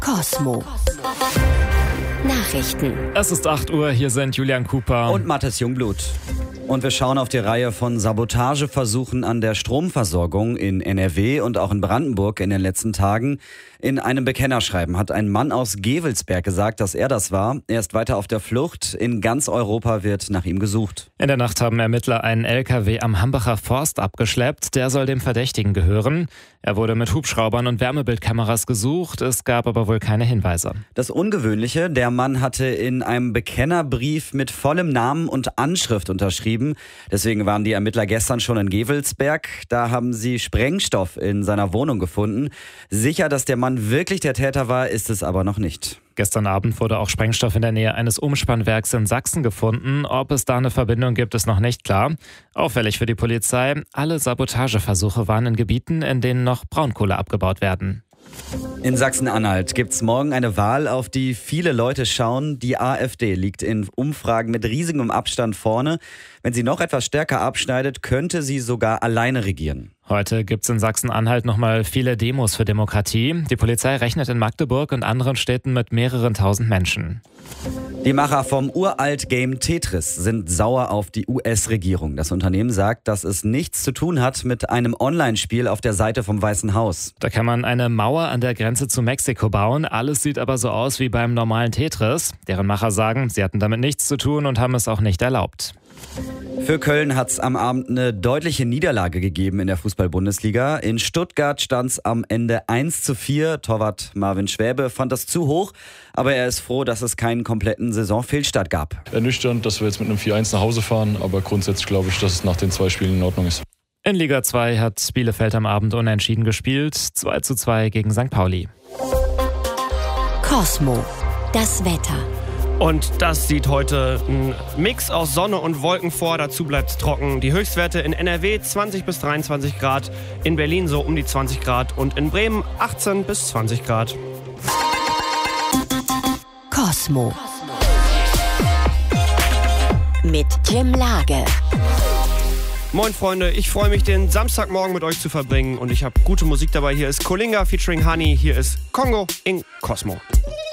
Cosmo. Nachrichten. Es ist 8 Uhr, hier sind Julian Cooper und Mathis Jungblut. Und wir schauen auf die Reihe von Sabotageversuchen an der Stromversorgung in NRW und auch in Brandenburg in den letzten Tagen. In einem Bekennerschreiben hat ein Mann aus Gevelsberg gesagt, dass er das war. Er ist weiter auf der Flucht. In ganz Europa wird nach ihm gesucht. In der Nacht haben Ermittler einen LKW am Hambacher Forst abgeschleppt. Der soll dem Verdächtigen gehören. Er wurde mit Hubschraubern und Wärmebildkameras gesucht. Es gab aber wohl keine Hinweise. Das Ungewöhnliche, der Mann hatte in einem Bekennerbrief mit vollem Namen und Anschrift unterschrieben. Deswegen waren die Ermittler gestern schon in Gevelsberg. Da haben sie Sprengstoff in seiner Wohnung gefunden. Sicher, dass der Mann wirklich der Täter war, ist es aber noch nicht. Gestern Abend wurde auch Sprengstoff in der Nähe eines Umspannwerks in Sachsen gefunden. Ob es da eine Verbindung gibt, ist noch nicht klar. Auffällig für die Polizei: alle Sabotageversuche waren in Gebieten, in denen noch Braunkohle abgebaut werden. In Sachsen-Anhalt gibt's morgen eine Wahl, auf die viele Leute schauen. Die AfD liegt in Umfragen mit riesigem Abstand vorne. Wenn sie noch etwas stärker abschneidet, könnte sie sogar alleine regieren. Heute gibt's in Sachsen-Anhalt nochmal viele Demos für Demokratie. Die Polizei rechnet in Magdeburg und anderen Städten mit mehreren tausend Menschen. Die Macher vom Uralt-Game Tetris sind sauer auf die US-Regierung. Das Unternehmen sagt, dass es nichts zu tun hat mit einem Online-Spiel auf der Seite vom Weißen Haus. Da kann man eine Mauer an der Grenze zu Mexiko bauen. Alles sieht aber so aus wie beim normalen Tetris. Deren Macher sagen, sie hatten damit nichts zu tun und haben es auch nicht erlaubt. Für Köln hat es am Abend eine deutliche Niederlage gegeben in der Fußball-Bundesliga. In Stuttgart stand es am Ende 1:4. Torwart Marvin Schwäbe fand das zu hoch, aber er ist froh, dass es keinen kompletten Saisonfehlstart gab. Ernüchternd, dass wir jetzt mit einem 4:1 nach Hause fahren, aber grundsätzlich glaube ich, dass es nach den 2 Spielen in Ordnung ist. In Liga 2 hat Bielefeld am Abend unentschieden gespielt, 2:2 gegen St. Pauli. Cosmo, das Wetter. Und das sieht heute ein Mix aus Sonne und Wolken vor. Dazu bleibt es trocken. Die Höchstwerte in NRW 20 bis 23 Grad, in Berlin so um die 20 Grad und in Bremen 18 bis 20 Grad. Cosmo. Mit Jim Lage. Moin Freunde, ich freue mich, den Samstagmorgen mit euch zu verbringen und ich habe gute Musik dabei. Hier ist Kolinga featuring Honey, hier ist Kongo in Cosmo.